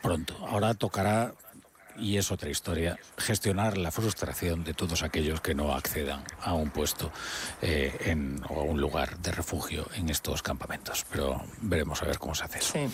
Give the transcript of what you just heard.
pronto. Ahora tocará, y es otra historia, gestionar la frustración de todos aquellos que no accedan a un puesto o a un lugar de refugio en estos campamentos. Pero veremos a ver cómo se hace eso. Sí.